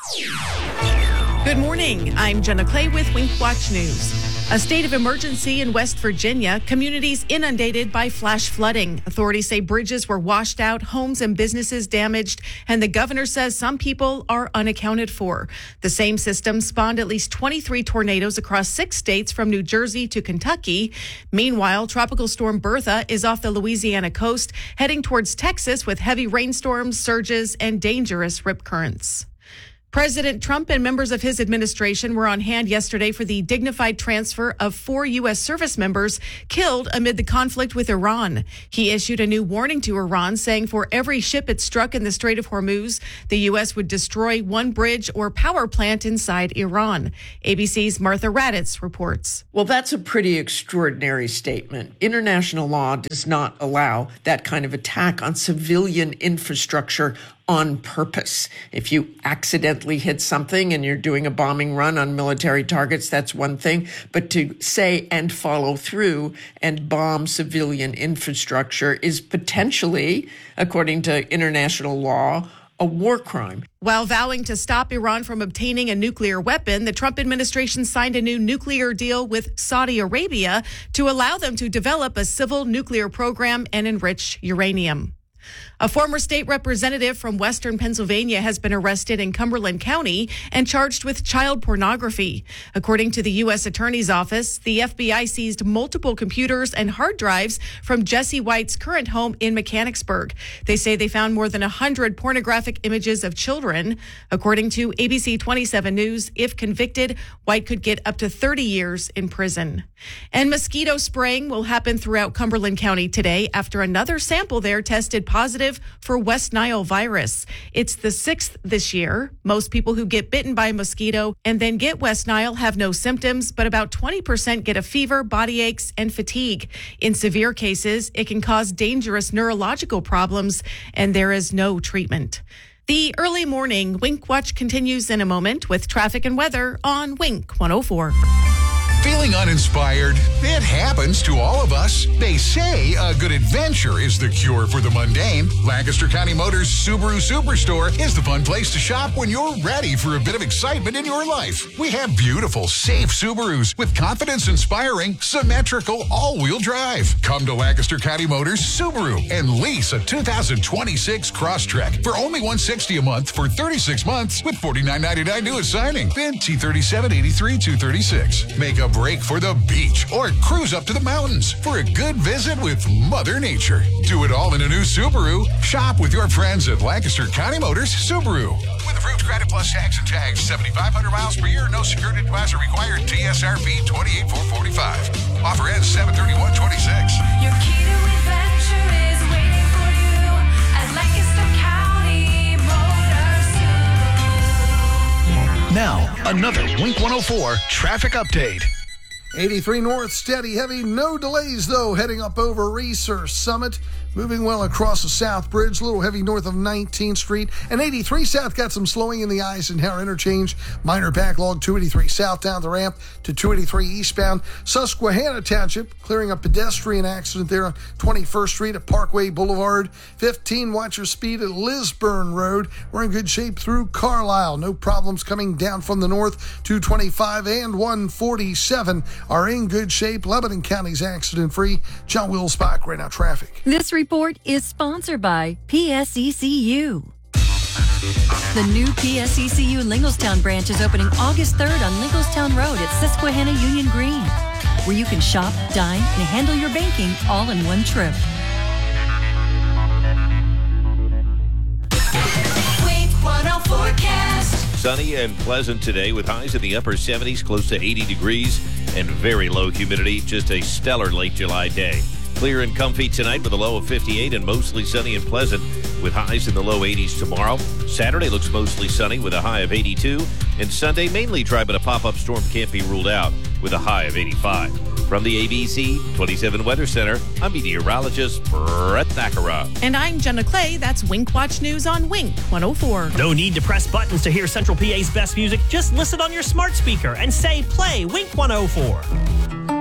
Good morning. I'm Jenna Clay with Wink Watch News. A state of emergency in West Virginia. Communities inundated by flash flooding. Authorities say bridges were washed out, homes and businesses damaged, and the governor says some people are unaccounted for. The same system spawned at least 23 tornadoes across 6 states from New Jersey to Kentucky. Meanwhile, Tropical Storm Bertha is off the Louisiana coast, heading towards Texas with heavy rainstorms, surges, and dangerous rip currents. President Trump and members of his administration were on hand yesterday for the dignified transfer of 4 U.S. service members killed amid the conflict with Iran. He issued a new warning to Iran, saying for every ship it struck in the Strait of Hormuz, the U.S. would destroy 1 bridge or power plant inside Iran. ABC's Martha Raddatz reports. Well, that's a pretty extraordinary statement. International law does not allow that kind of attack on civilian infrastructure on purpose. If you accidentally hit something and you're doing a bombing run on military targets, that's one thing. But to say and follow through and bomb civilian infrastructure is potentially, according to international law, a war crime. While vowing to stop Iran from obtaining a nuclear weapon, the Trump administration signed a new nuclear deal with Saudi Arabia to allow them to develop a civil nuclear program and enrich uranium. A former state representative from Western Pennsylvania has been arrested in Cumberland County and charged with child pornography. According to the U.S. Attorney's Office, the FBI seized multiple computers and hard drives from Jesse White's current home in Mechanicsburg. They say they found more than 100 pornographic images of children. According to ABC 27 News, if convicted, White could get up to 30 years in prison. And mosquito spraying will happen throughout Cumberland County today after another sample there tested positive for West Nile virus. It's the 6th this year. Most people who get bitten by a mosquito and then get West Nile have no symptoms, but about 20% get a fever, body aches, and fatigue. In severe cases, it can cause dangerous neurological problems, and there is no treatment. The early morning Wink Watch continues in a moment with traffic and weather on Wink 104. Feeling uninspired? It happens to all of us. They say a good adventure is the cure for the mundane. Lancaster County Motors Subaru Superstore is the fun place to shop when you're ready for a bit of excitement in your life. We have beautiful, safe Subarus with confidence-inspiring, symmetrical all-wheel drive. Come to Lancaster County Motors Subaru and lease a 2026 Crosstrek for only $160 a month for 36 months with $49.99 new at signing. Then T3783-236. Make a break for the beach or cruise up to the mountains for a good visit with Mother Nature. Do it all in a new Subaru. Shop with your friends at Lancaster County Motors Subaru. With approved credit plus tax and tags, 7,500 miles per year, no security deposit required, TSRP 28445. Offer ends 7/31/26. Your key to adventure is waiting for you at Lancaster County Motors. Now, another Wink 104 traffic update. 83 north, steady, heavy, no delays though, heading up over Research Summit. Moving well across the South Bridge, a little heavy north of 19th Street. And 83 South got some slowing in the Eisenhower interchange. Minor backlog, 283 South down the ramp to 283 eastbound. Susquehanna Township, clearing a pedestrian accident there on 21st Street at Parkway Boulevard. 15, watch your speed at Lisburn Road. We're in good shape through Carlisle. No problems coming down from the north. 225 and 147 are in good shape. Lebanon County's accident-free. John Wills-Bach, right now traffic. This report is sponsored by PSECU. The new PSECU Lingelstown branch is opening August 3rd on Lingelstown Road at Susquehanna Union Green, where you can shop, dine, and handle your banking all in one trip. Wink 104 forecast. Sunny and pleasant today with highs in the upper 70s, close to 80 degrees, and very low humidity. Just a stellar late July day. Clear and comfy tonight with a low of 58 and mostly sunny and pleasant with highs in the low 80s tomorrow. Saturday looks mostly sunny with a high of 82. And Sunday mainly dry, but a pop-up storm can't be ruled out with a high of 85. From the ABC 27 Weather Center, I'm meteorologist Brett Thakara. And I'm Jenna Clay. That's Wink Watch News on Wink 104. No need to press buttons to hear Central PA's best music. Just listen on your smart speaker and say, play Wink 104.